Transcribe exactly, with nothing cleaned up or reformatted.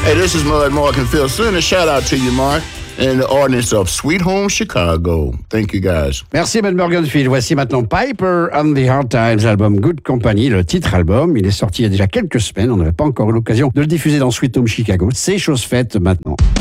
Hey, this is Mud Mark and Phil. Send a shout out to you, Mark, and the audience of Sweet Home Chicago. Thank you, guys. Merci, Mud Morganfield. Voici maintenant Piper and the Hard Times, album Good Company, le titre album. Il est sorti il y a déjà quelques semaines. On n'avait pas encore eu l'occasion de le diffuser dans Sweet Home Chicago. C'est chose faite maintenant.